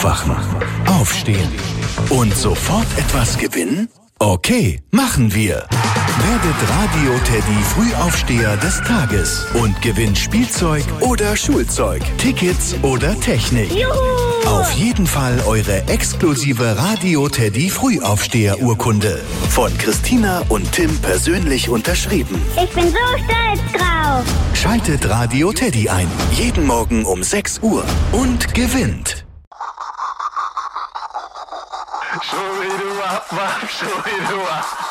Aufwachen, aufstehen und sofort etwas gewinnen? Okay, machen wir. Werdet Radio Teddy Frühaufsteher des Tages und gewinnt Spielzeug oder Schulzeug, Tickets oder Technik. Juhu! Auf jeden Fall eure exklusive Radio Teddy Frühaufsteher-Urkunde. Von Christina und Tim persönlich unterschrieben. Ich bin so stolz drauf. Schaltet Radio Teddy ein. Jeden Morgen um 6 Uhr. Und gewinnt. Show me the wap, wap, show me the wap.